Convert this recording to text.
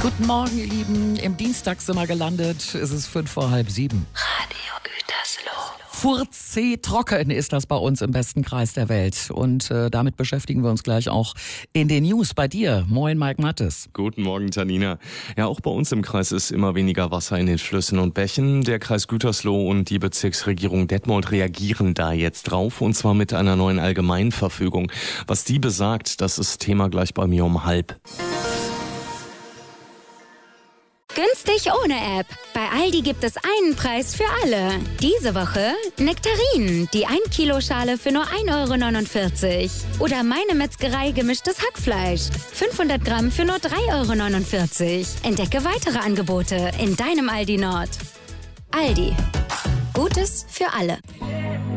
Guten Morgen, ihr Lieben. Im Dienstag sind wir gelandet. Es ist 6:55. Radio Gütersloh. Furzi trocken ist das bei uns im besten Kreis der Welt. Und damit beschäftigen wir uns gleich auch in den News bei dir. Moin, Mike Mattes. Guten Morgen, Tanina. Ja, auch bei uns im Kreis ist immer weniger Wasser in den Flüssen und Bächen. Der Kreis Gütersloh und die Bezirksregierung Detmold reagieren da jetzt drauf. Und zwar mit einer neuen Allgemeinverfügung. Was die besagt, das ist Thema gleich bei mir um 12:30. Günstig ohne App. Bei Aldi gibt es einen Preis für alle. Diese Woche Nektarinen, die 1 Kilo Schale für nur 1,49 €. Oder Meine Metzgerei gemischtes Hackfleisch. 500 Gramm für nur 3,49 €. Entdecke weitere Angebote in deinem Aldi Nord. Aldi. Gutes für alle.